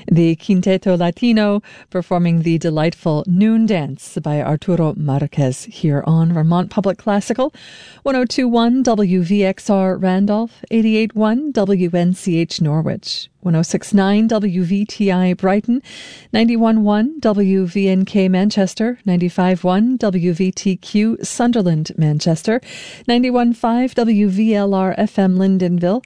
The Quinteto Latino performing the delightful Noon Dance by Arturo Marquez here on Vermont Public Classical, 102.1 WVXR Randolph, 88.1 WNCH Norwich, 106.9 WVTI Brighton, 91.1 WVNK Manchester, 95.1 WVTQ Sunderland Manchester, 91.5 WVLR FM Lyndonville,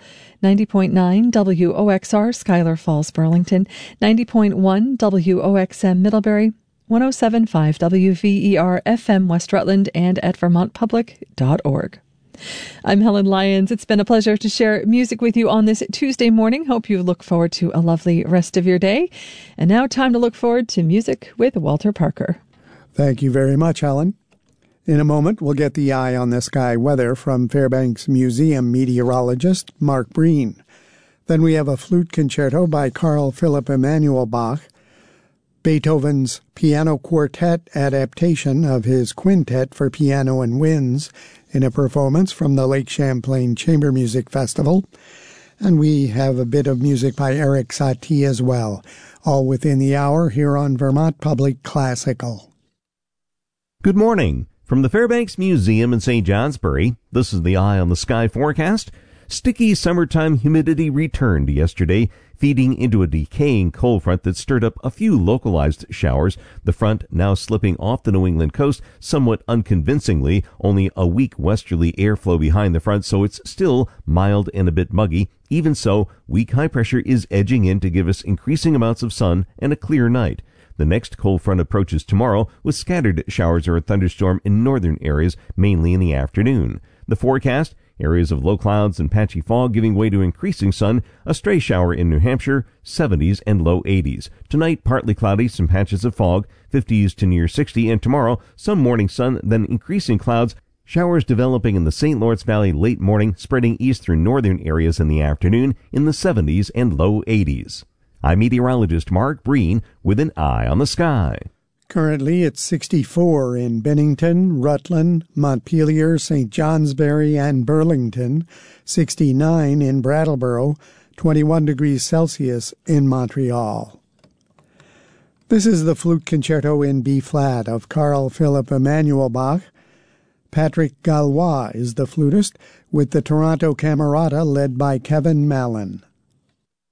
90.9 WOXR Schuyler Falls Burlington, 90.1 WOXM Middlebury, 107.5 WVER FM West Rutland, and at vermontpublic.org. I'm Helen Lyons. It's been a pleasure to share music with you on this Tuesday morning. Hope you look forward to a lovely rest of your day. And now time to look forward to music with Walter Parker. Thank you very much, Helen. In a moment, we'll get the eye on the sky weather from Fairbanks Museum meteorologist Mark Breen. Then we have a flute concerto by Carl Philipp Emanuel Bach, Beethoven's piano quartet adaptation of his quintet for piano and winds in a performance from the Lake Champlain Chamber Music Festival, and we have a bit of music by Eric Satie as well, all within the hour here on Vermont Public Classical. Good morning. From the Fairbanks Museum in St. Johnsbury, this is the Eye on the Sky forecast. Sticky summertime humidity returned yesterday, feeding into a decaying cold front that stirred up a few localized showers. The front now slipping off the New England coast somewhat unconvincingly, only a weak westerly airflow behind the front, so it's still mild and a bit muggy. Even so, weak high pressure is edging in to give us increasing amounts of sun and a clear night. The next cold front approaches tomorrow with scattered showers or a thunderstorm in northern areas, mainly in the afternoon. The forecast: areas of low clouds and patchy fog giving way to increasing sun, a stray shower in New Hampshire, 70s and low 80s. Tonight, partly cloudy, some patches of fog, 50s to near 60, and tomorrow, some morning sun, then increasing clouds, showers developing in the St. Lawrence Valley late morning, spreading east through northern areas in the afternoon in the 70s and low 80s. I'm meteorologist Mark Breen with an Eye on the Sky. Currently, it's 64 in Bennington, Rutland, Montpelier, St. Johnsbury, and Burlington, 69 in Brattleboro, 21 degrees Celsius in Montreal. This is the Flute Concerto in B-flat of Carl Philipp Emanuel Bach. Patrick Gallois is the flutist, with the Toronto Camerata led by Kevin Mallon.